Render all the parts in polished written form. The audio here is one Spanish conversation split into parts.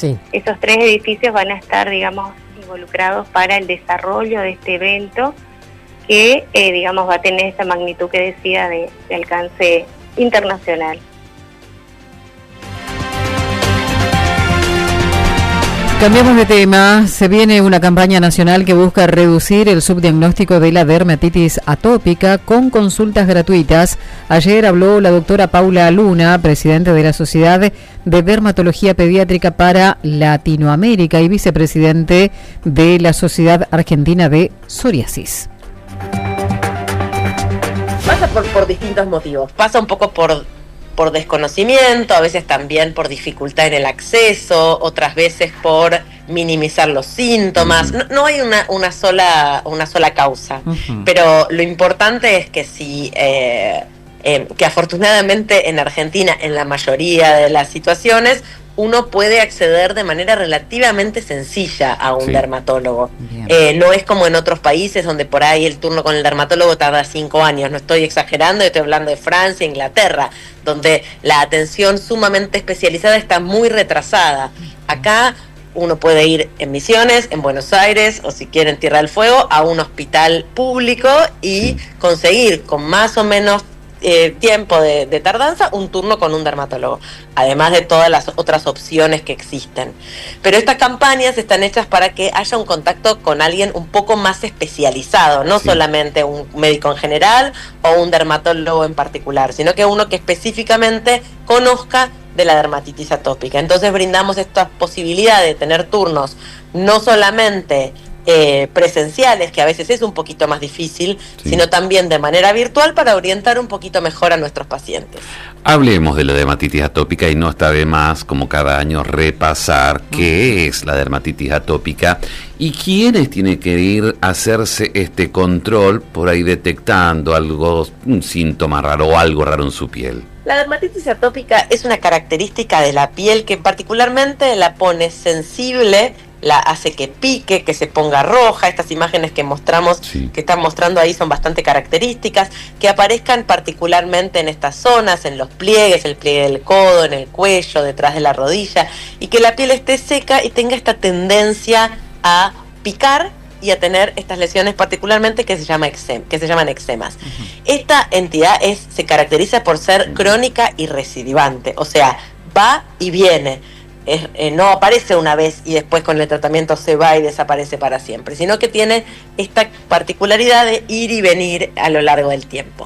Sí. Esos 3 edificios van a estar, digamos, involucrados para el desarrollo de este evento que, digamos, va a tener esta magnitud que decía de alcance internacional. Cambiamos de tema. Se viene una campaña nacional que busca reducir el subdiagnóstico de la dermatitis atópica con consultas gratuitas. Ayer habló la doctora Paula Luna, presidente de la Sociedad de Dermatología Pediátrica para Latinoamérica y vicepresidente de la Sociedad Argentina de Psoriasis. Pasa por distintos motivos. Pasa un poco por desconocimiento, a veces también por dificultad en el acceso, otras veces por minimizar los síntomas. No hay una sola causa, pero lo importante es que que afortunadamente en Argentina, en la mayoría de las situaciones, uno puede acceder de manera relativamente sencilla a un dermatólogo. No es como en otros países donde por ahí el turno con el dermatólogo tarda 5 años. No estoy exagerando, estoy hablando de Francia, Inglaterra, donde la atención sumamente especializada está muy retrasada. Acá uno puede ir en Misiones, en Buenos Aires, o si quiere en Tierra del Fuego, a un hospital público y conseguir con más o menos tiempo de tardanza un turno con un dermatólogo, además de todas las otras opciones que existen. Pero estas campañas están hechas para que haya un contacto con alguien un poco más especializado, no solamente un médico en general o un dermatólogo en particular, sino que uno que específicamente conozca de la dermatitis atópica. Entonces brindamos esta posibilidad de tener turnos no solamente presenciales, que a veces es un poquito más difícil, sino también de manera virtual para orientar un poquito mejor a nuestros pacientes. Hablemos de la dermatitis atópica y no está de más, como cada año, repasar qué es la dermatitis atópica y quiénes tienen que ir a hacerse este control por ahí detectando un síntoma raro o algo raro en su piel. La dermatitis atópica es una característica de la piel que particularmente la pone sensible, la hace que pique, que se ponga roja. Estas imágenes que mostramos, que están mostrando ahí, son bastante características, que aparezcan particularmente en estas zonas, en los pliegues, el pliegue del codo, en el cuello, detrás de la rodilla, y que la piel esté seca y tenga esta tendencia a picar y a tener estas lesiones particularmente que se llaman eczemas. Esta entidad se caracteriza por ser crónica y recidivante, o sea, va y viene. No aparece una vez y después con el tratamiento se va y desaparece para siempre, sino que tiene esta particularidad de ir y venir a lo largo del tiempo.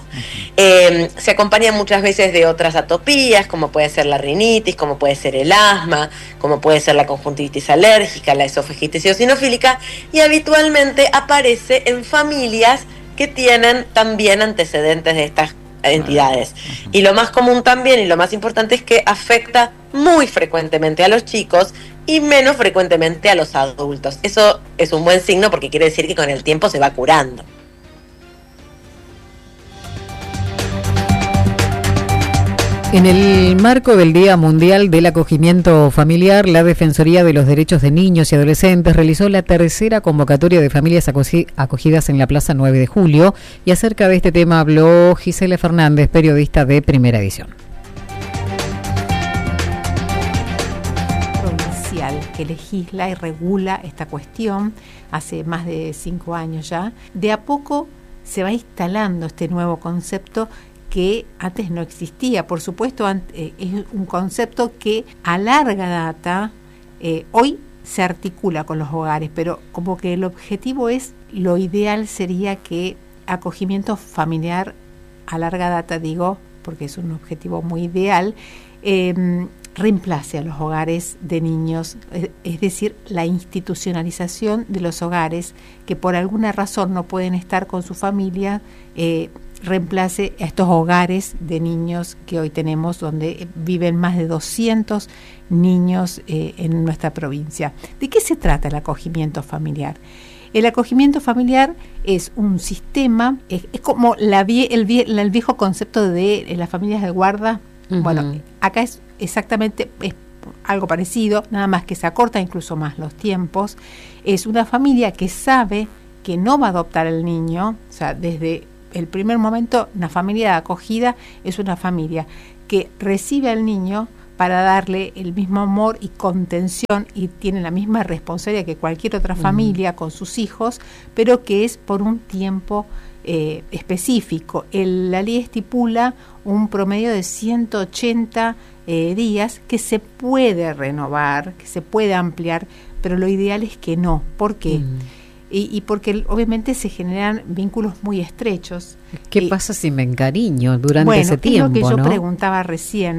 Se acompaña muchas veces de otras atopías, como puede ser la rinitis, como puede ser el asma, como puede ser la conjuntivitis alérgica, la esofagitis eosinofílica, y habitualmente aparece en familias que tienen también antecedentes de estas entidades. Y lo más común también, y lo más importante, es que afecta muy frecuentemente a los chicos y menos frecuentemente a los adultos. Eso es un buen signo porque quiere decir que con el tiempo se va curando. En el marco del Día Mundial del Acogimiento Familiar, la Defensoría de los Derechos de Niños y Adolescentes realizó la tercera convocatoria de familias acogidas en la Plaza 9 de Julio, y acerca de este tema habló Gisela Fernández, periodista de Primera Edición. Provincial que legisla y regula esta cuestión hace más de 5 años ya. De a poco se va instalando este nuevo concepto que antes no existía. Por supuesto, es un concepto que a larga data hoy se articula con los hogares, pero como que el objetivo lo ideal sería que acogimiento familiar a larga data, digo, porque es un objetivo muy ideal, reemplace a los hogares de niños, es decir, la institucionalización de los hogares que por alguna razón no pueden estar con su familia, reemplace a estos hogares de niños que hoy tenemos, donde viven más de 200 niños en nuestra provincia. ¿De qué se trata el acogimiento familiar? El acogimiento familiar es un sistema, es como el viejo concepto de las familias de guarda. Bueno, acá es exactamente algo parecido, nada más que se acorta incluso más los tiempos. Es una familia que sabe que no va a adoptar al niño, o sea, desde el primer momento, una familia de acogida es una familia que recibe al niño para darle el mismo amor y contención, y tiene la misma responsabilidad que cualquier otra familia con sus hijos, pero que es por un tiempo específico. La ley estipula un promedio de 180 días que se puede renovar, que se puede ampliar, pero lo ideal es que no. ¿Por qué? Y porque obviamente se generan vínculos muy estrechos. ¿Qué pasa si me encariño durante ese tiempo? Bueno, es lo que yo ¿no? preguntaba recién.